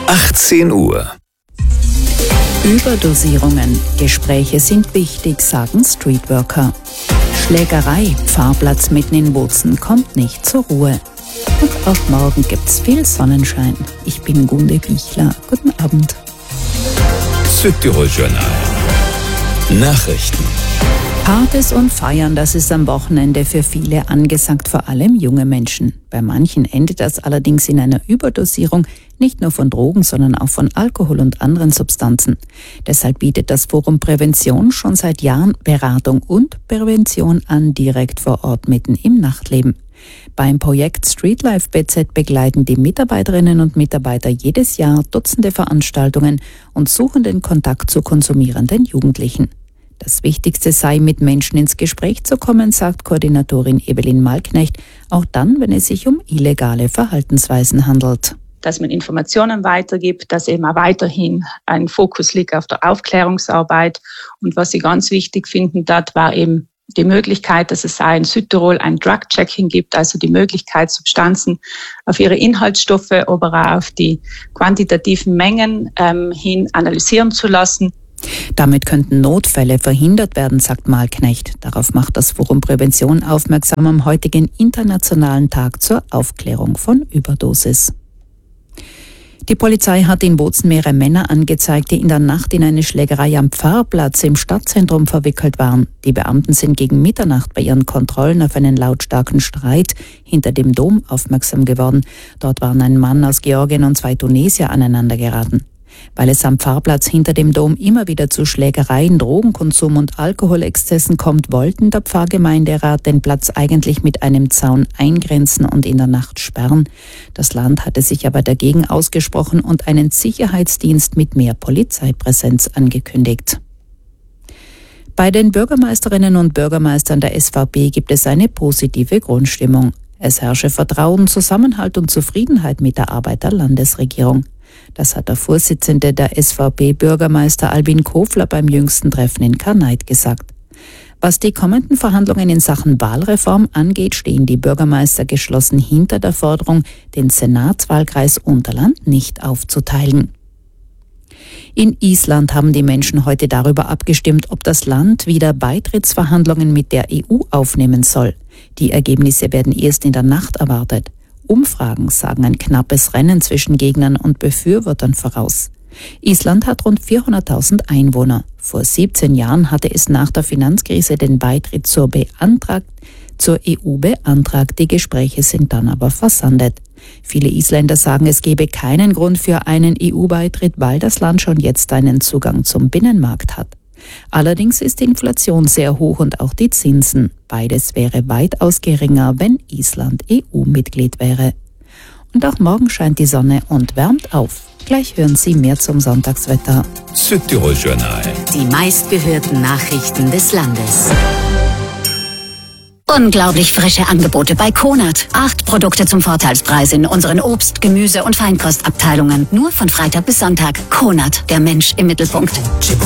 18 Uhr. Überdosierungen. Gespräche sind wichtig, sagen Streetworker. Schlägerei, Pfarrplatz mitten in Bozen kommt nicht zur Ruhe. Und auch morgen gibt's viel Sonnenschein. Ich bin Gunde Bichler. Guten Abend. Südtirol Journal. Nachrichten. Partys und Feiern, das ist am Wochenende für viele angesagt, vor allem junge Menschen. Bei manchen endet das allerdings in einer Überdosierung, nicht nur von Drogen, sondern auch von Alkohol und anderen Substanzen. Deshalb bietet das Forum Prävention schon seit Jahren Beratung und Prävention an, direkt vor Ort mitten im Nachtleben. Beim Projekt Streetlife BZ begleiten die Mitarbeiterinnen und Mitarbeiter jedes Jahr Dutzende Veranstaltungen und suchen den Kontakt zu konsumierenden Jugendlichen. Das Wichtigste sei, mit Menschen ins Gespräch zu kommen, sagt Koordinatorin Evelyn Malknecht, auch dann, wenn es sich um illegale Verhaltensweisen handelt. Dass man Informationen weitergibt, dass eben auch weiterhin ein Fokus liegt auf der Aufklärungsarbeit. Und was sie ganz wichtig finden, dort war eben die Möglichkeit, dass es in Südtirol ein Drug-Checking gibt, also die Möglichkeit, Substanzen auf ihre Inhaltsstoffe, aber auch auf die quantitativen Mengen hin analysieren zu lassen. Damit könnten Notfälle verhindert werden, sagt Malknecht. Darauf macht das Forum Prävention aufmerksam am heutigen Internationalen Tag zur Aufklärung von Überdosis. Die Polizei hat in Bozen mehrere Männer angezeigt, die in der Nacht in eine Schlägerei am Pfarrplatz im Stadtzentrum verwickelt waren. Die Beamten sind gegen Mitternacht bei ihren Kontrollen auf einen lautstarken Streit hinter dem Dom aufmerksam geworden. Dort waren ein Mann aus Georgien und 2 Tunesier aneinander geraten. Weil es am Pfarrplatz hinter dem Dom immer wieder zu Schlägereien, Drogenkonsum und Alkoholexzessen kommt, wollten der Pfarrgemeinderat den Platz eigentlich mit einem Zaun eingrenzen und in der Nacht sperren. Das Land hatte sich aber dagegen ausgesprochen und einen Sicherheitsdienst mit mehr Polizeipräsenz angekündigt. Bei den Bürgermeisterinnen und Bürgermeistern der SVP gibt es eine positive Grundstimmung. Es herrsche Vertrauen, Zusammenhalt und Zufriedenheit mit der Arbeit der Landesregierung. Das hat der Vorsitzende der SVP, Bürgermeister Albin Kofler, beim jüngsten Treffen in Karneit gesagt. Was die kommenden Verhandlungen in Sachen Wahlreform angeht, stehen die Bürgermeister geschlossen hinter der Forderung, den Senatswahlkreis Unterland nicht aufzuteilen. In Island haben die Menschen heute darüber abgestimmt, ob das Land wieder Beitrittsverhandlungen mit der EU aufnehmen soll. Die Ergebnisse werden erst in der Nacht erwartet. Umfragen sagen ein knappes Rennen zwischen Gegnern und Befürwortern voraus. Island hat rund 400.000 Einwohner. Vor 17 Jahren hatte es nach der Finanzkrise den Beitritt zur EU beantragt. Die Gespräche sind dann aber versandet. Viele Isländer sagen, es gebe keinen Grund für einen EU-Beitritt, weil das Land schon jetzt einen Zugang zum Binnenmarkt hat. Allerdings ist die Inflation sehr hoch und auch die Zinsen. Beides wäre weitaus geringer, wenn Island EU-Mitglied wäre. Und auch morgen scheint die Sonne und wärmt auf. Gleich hören Sie mehr zum Sonntagswetter. Südtirol Journal. Die meistgehörten Nachrichten des Landes. Unglaublich frische Angebote bei Konert. 8 Produkte zum Vorteilspreis in unseren Obst-, Gemüse- und Feinkostabteilungen. Nur von Freitag bis Sonntag. Konert, der Mensch im Mittelpunkt.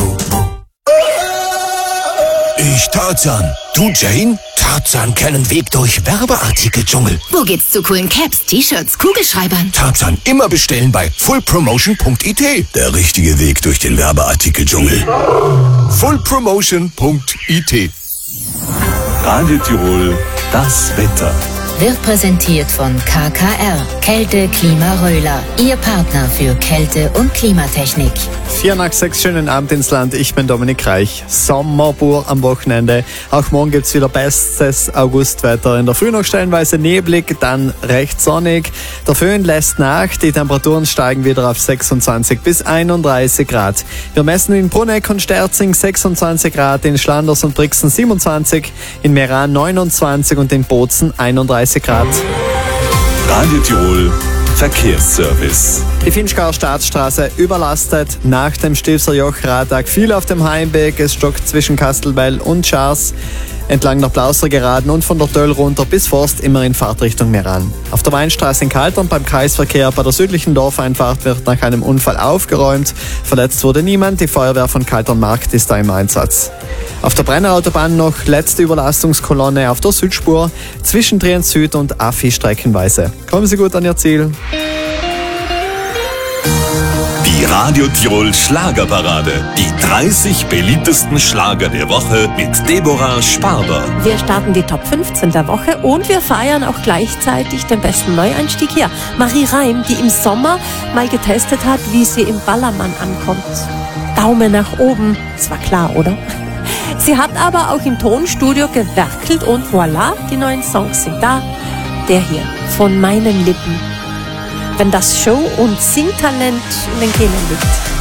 Ich Tarzan. Du Jane? Tarzan kennen Weg durch Werbeartikeldschungel. Wo geht's zu coolen Caps, T-Shirts, Kugelschreibern? Tarzan immer bestellen bei fullpromotion.it. Der richtige Weg durch den Werbeartikeldschungel. fullpromotion.it. Radio Tirol, das Wetter. Wird präsentiert von KKR, Kälte Klima Röhler, Ihr Partner für Kälte- und Klimatechnik. 4:06, schönen Abend ins Land, ich bin Dominik Reich. Sommer pur am Wochenende. Auch morgen gibt's wieder bestes Augustwetter. In der Früh noch stellenweise neblig, dann recht sonnig. Der Föhn lässt nach, die Temperaturen steigen wieder auf 26 bis 31 Grad. Wir messen in Bruneck und Sterzing 26 Grad, in Schlanders und Brixen 27, in Meran 29 und in Bozen 31 Grad. Radio Tirol, Verkehrsservice. Die Finchgauer Staatsstraße überlastet nach dem Stilfser Joch-Radtag. Viel auf dem Heimweg. Es stockt zwischen Kastelbell und Schars entlang der Plauser Geraden und von der Töll runter bis Forst immer in Fahrtrichtung Meran. Auf der Weinstraße in Kaltern beim Kreisverkehr bei der südlichen Dorfeinfahrt wird nach einem Unfall aufgeräumt. Verletzt wurde niemand. Die Feuerwehr von Kalternmarkt ist da im Einsatz. Auf der Brennerautobahn noch letzte Überlastungskolonne auf der Südspur zwischen Triens Süd und Affi streckenweise. Kommen Sie gut an Ihr Ziel. Die Radio Tirol Schlagerparade. Die 30 beliebtesten Schlager der Woche mit Deborah Sparber. Wir starten die Top 15 der Woche und wir feiern auch gleichzeitig den besten Neueinstieg hier. Marie Reim, die im Sommer mal getestet hat, wie sie im Ballermann ankommt. Daumen nach oben, das war klar, oder? Sie hat aber auch im Tonstudio gewerkelt und voilà, die neuen Songs sind da. Der hier, von meinen Lippen. Wenn das Show- und Singtalent in den Genen liegt.